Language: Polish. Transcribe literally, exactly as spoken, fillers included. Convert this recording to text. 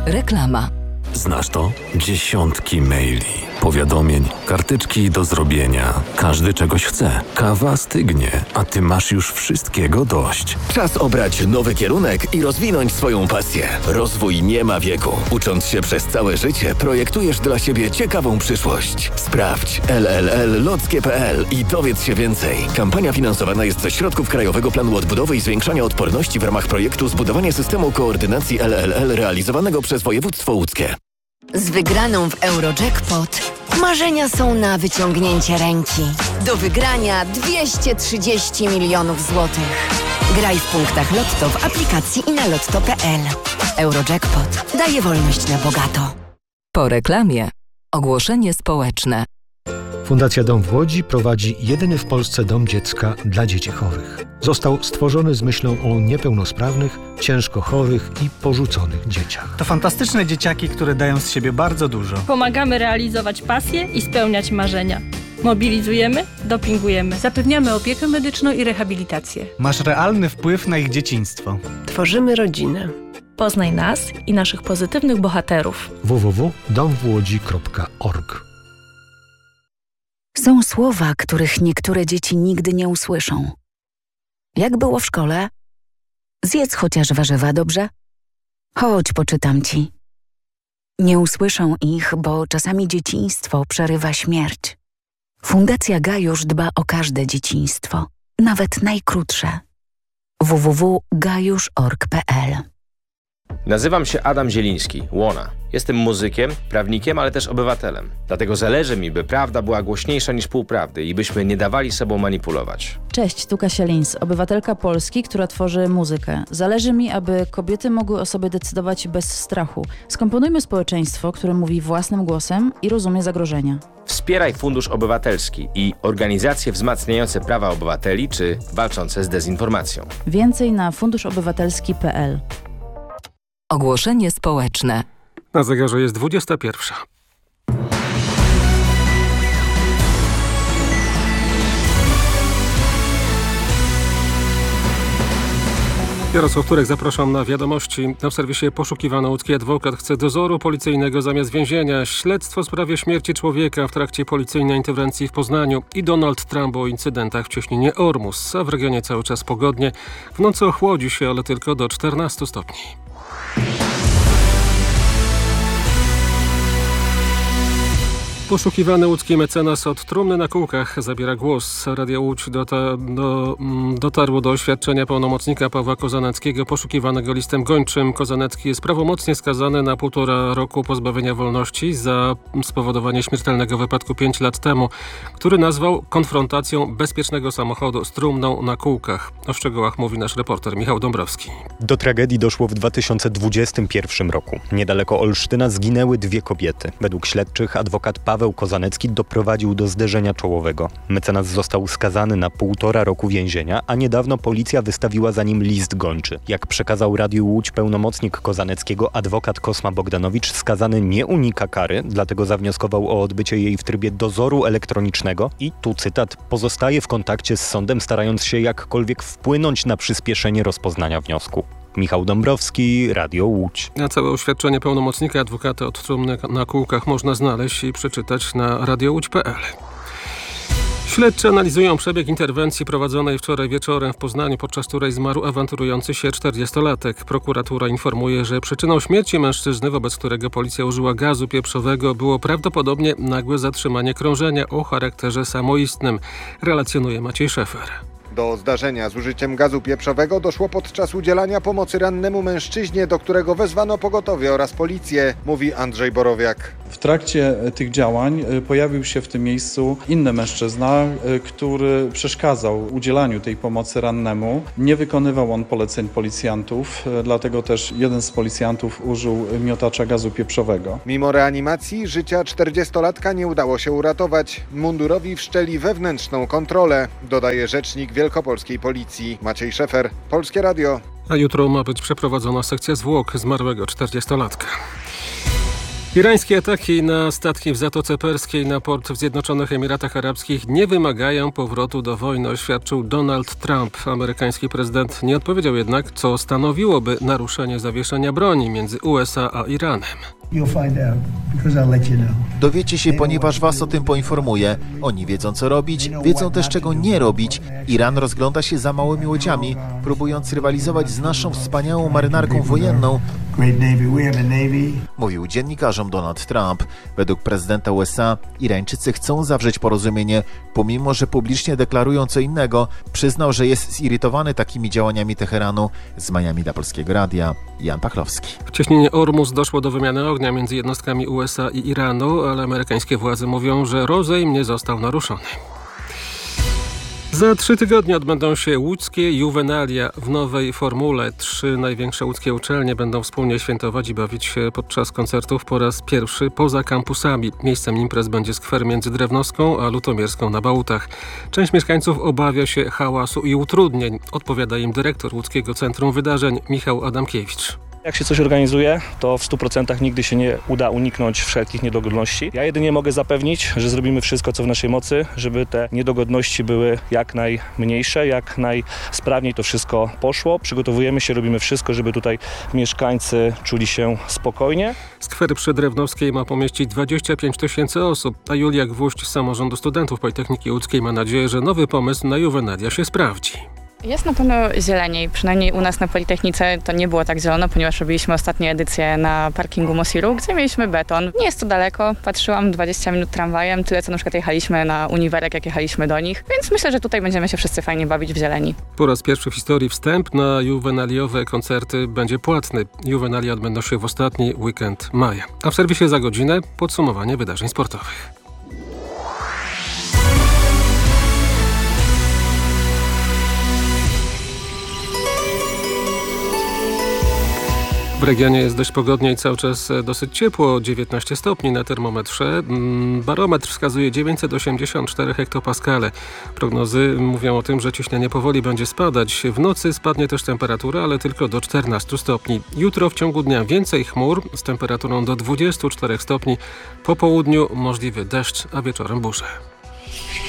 Reklama. Znasz to? Dziesiątki maili, powiadomień, karteczki do zrobienia. Każdy czegoś chce. Kawa stygnie, a ty masz już wszystkiego dość. Czas obrać nowy kierunek i rozwinąć swoją pasję. Rozwój nie ma wieku. Ucząc się przez całe życie, projektujesz dla siebie ciekawą przyszłość. Sprawdź l l l lockie kropka p l i dowiedz się więcej. Kampania finansowana jest ze środków Krajowego Planu Odbudowy i Zwiększania Odporności w ramach projektu Zbudowanie systemu koordynacji L L L realizowanego przez województwo łódzkie. Z wygraną w Eurojackpot marzenia są na wyciągnięcie ręki. Do wygrania dwieście trzydzieści milionów złotych. Graj w punktach Lotto w aplikacji i na lotto kropka p l. Eurojackpot daje wolność na bogato. Po reklamie ogłoszenie społeczne. Fundacja Dom w Łodzi prowadzi jedyny w Polsce dom dziecka dla dzieci chorych. Został stworzony z myślą o niepełnosprawnych, ciężko chorych i porzuconych dzieciach. To fantastyczne dzieciaki, które dają z siebie bardzo dużo. Pomagamy realizować pasje i spełniać marzenia. Mobilizujemy, dopingujemy. Zapewniamy opiekę medyczną i rehabilitację. Masz realny wpływ na ich dzieciństwo. Tworzymy rodzinę. Poznaj nas i naszych pozytywnych bohaterów. w w w kropka dom w łodzi kropka org. Są słowa, których niektóre dzieci nigdy nie usłyszą. Jak było w szkole? Zjedz chociaż warzywa, dobrze? Chodź, poczytam ci. Nie usłyszą ich, bo czasami dzieciństwo przerywa śmierć. Fundacja Gajusz dba o każde dzieciństwo, nawet najkrótsze. w w w kropka gajusz kropka org kropka p l. Nazywam się Adam Zieliński, Łona. Jestem muzykiem, prawnikiem, ale też obywatelem. Dlatego zależy mi, by prawda była głośniejsza niż półprawdy i byśmy nie dawali sobą manipulować. Cześć, tu Kasia Lins, obywatelka Polski, która tworzy muzykę. Zależy mi, aby kobiety mogły o sobie decydować bez strachu. Skomponujmy społeczeństwo, które mówi własnym głosem i rozumie zagrożenia. Wspieraj Fundusz Obywatelski i organizacje wzmacniające prawa obywateli czy walczące z dezinformacją. Więcej na fundusz obywatelski kropka p l. Ogłoszenie społeczne. Na zegarze jest dwudziesta pierwsza. Jarosław Turek, zapraszam na wiadomości. Na serwisie Poszukiwany łódzki adwokat chce dozoru policyjnego zamiast więzienia. Śledztwo w sprawie śmierci człowieka w trakcie policyjnej interwencji w Poznaniu i Donald Trump o incydentach w cieśninie Ormus. A w regionie cały czas pogodnie. W nocy ochłodzi się, ale tylko do czternastu stopni. Poszukiwany łódzki mecenas od trumny na kółkach zabiera głos. Radia Łódź dota, do, dotarło do oświadczenia pełnomocnika Pawła Kozaneckiego poszukiwanego listem gończym. Kozanecki jest prawomocnie skazany na półtora roku pozbawienia wolności za spowodowanie śmiertelnego wypadku pięć lat temu, który nazwał konfrontacją bezpiecznego samochodu z trumną na kółkach. O szczegółach mówi nasz reporter Michał Dąbrowski. Do tragedii doszło w dwa tysiące dwudziestym pierwszym roku. Niedaleko Olsztyna zginęły dwie kobiety. Według śledczych adwokat Paweł Kozanecki doprowadził do zderzenia czołowego. Mecenas został skazany na półtora roku więzienia, a niedawno policja wystawiła za nim list gończy. Jak przekazał Radiu Łódź pełnomocnik Kozaneckiego, adwokat Kosma Bogdanowicz, skazany nie unika kary, dlatego zawnioskował o odbycie jej w trybie dozoru elektronicznego i, tu cytat, pozostaje w kontakcie z sądem, starając się jakkolwiek wpłynąć na przyspieszenie rozpoznania wniosku. Michał Dąbrowski, Radio Łódź. Na całe oświadczenie pełnomocnika adwokata od trumny na kółkach można znaleźć i przeczytać na radio łódź kropka p l. Śledczy analizują przebieg interwencji prowadzonej wczoraj wieczorem w Poznaniu, podczas której zmarł awanturujący się czterdziestolatek. Prokuratura informuje, że przyczyną śmierci mężczyzny, wobec którego policja użyła gazu pieprzowego, było prawdopodobnie nagłe zatrzymanie krążenia o charakterze samoistnym, relacjonuje Maciej Szefer. Do zdarzenia z użyciem gazu pieprzowego doszło podczas udzielania pomocy rannemu mężczyźnie, do którego wezwano pogotowie oraz policję, mówi Andrzej Borowiak. W trakcie tych działań pojawił się w tym miejscu inny mężczyzna, który przeszkadzał udzielaniu tej pomocy rannemu. Nie wykonywał on poleceń policjantów, dlatego też jeden z policjantów użył miotacza gazu pieprzowego. Mimo reanimacji życia czterdziestolatka nie udało się uratować. Mundurowi wszczęli wewnętrzną kontrolę, dodaje rzecznik wielkopolskiej policji Maciej Szefer, Polskie Radio. A jutro ma być przeprowadzona sekcja zwłok zmarłego czterdziestolatka. Irańskie ataki na statki w Zatoce Perskiej, na port w Zjednoczonych Emiratach Arabskich nie wymagają powrotu do wojny, oświadczył Donald Trump. Amerykański prezydent nie odpowiedział jednak, co stanowiłoby naruszenie zawieszenia broni między U S A a Iranem. Dowiecie się, ponieważ was o tym poinformuję. Oni wiedzą, co robić, wiedzą też, czego nie robić. Iran rozgląda się za małymi łodziami, próbując rywalizować z naszą wspaniałą marynarką wojenną, mówił dziennikarzom Donald Trump. Według prezydenta U S A Irańczycy chcą zawrzeć porozumienie, pomimo że publicznie deklarują co innego. Przyznał, że jest zirytowany takimi działaniami Teheranu. Z Miami dla Polskiego Radia, Jan Pachlowski. W cieśninie Ormus doszło do wymiany ognia między jednostkami U S A i Iranu, ale amerykańskie władze mówią, że rozejm nie został naruszony. Za trzy tygodnie odbędą się łódzkie Juvenalia w nowej formule. Trzy największe łódzkie uczelnie będą wspólnie świętować i bawić się podczas koncertów po raz pierwszy poza kampusami. Miejscem imprez będzie skwer między Drewnowską a Lutomierską na Bałutach. Część mieszkańców obawia się hałasu i utrudnień. Odpowiada im dyrektor Łódzkiego Centrum Wydarzeń Michał Adamkiewicz. Jak się coś organizuje, to w stu procentach nigdy się nie uda uniknąć wszelkich niedogodności. Ja jedynie mogę zapewnić, że zrobimy wszystko, co w naszej mocy, żeby te niedogodności były jak najmniejsze, jak najsprawniej to wszystko poszło. Przygotowujemy się, robimy wszystko, żeby tutaj mieszkańcy czuli się spokojnie. Skwer przy Drewnowskiej ma pomieścić dwadzieścia pięć tysięcy osób, a Julia Gwóźdź z Samorządu Studentów Politechniki Łódzkiej ma nadzieję, że nowy pomysł na Juvenalia się sprawdzi. Jest na pewno zieleniej, przynajmniej u nas na Politechnice to nie było tak zielono, ponieważ robiliśmy ostatnią edycję na parkingu Mosiru, gdzie mieliśmy beton. Nie jest to daleko, patrzyłam dwadzieścia minut tramwajem, tyle co na przykład jechaliśmy na Uniwerek, jak jechaliśmy do nich, więc myślę, że tutaj będziemy się wszyscy fajnie bawić w zieleni. Po raz pierwszy w historii wstęp na juwenaliowe koncerty będzie płatny. Juvenalia odbędą się w ostatni weekend maja. A w serwisie za godzinę podsumowanie wydarzeń sportowych. W regionie jest dość pogodnie i cały czas dosyć ciepło, dziewiętnaście stopni na termometrze. Barometr wskazuje dziewięćset osiemdziesiąt cztery hektopaskale. Prognozy mówią o tym, że ciśnienie powoli będzie spadać. W nocy spadnie też temperatura, ale tylko do czternastu stopni. Jutro w ciągu dnia więcej chmur z temperaturą do dwudziestu czterech stopni. Po południu możliwy deszcz, a wieczorem burze.